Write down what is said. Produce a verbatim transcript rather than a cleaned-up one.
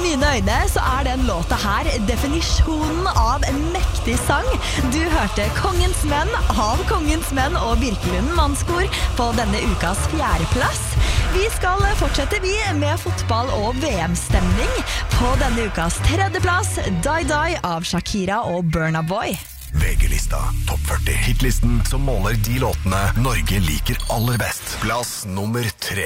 mine øyne så er den låta her definisjonen av en mektig sang. Du hørte Kongens Menn av Kongens Menn og Birkelund Mannskor på denne ukas fjerdeplass. Vi skal fortsette vi med fotball og V M-stemning. På denne ukas tredjeplass, Die Die av Shakira og Burna Boy. V G-lista topp førti. Hitlisten som måler de låtene Norge liker aller best. Plass nummer tre.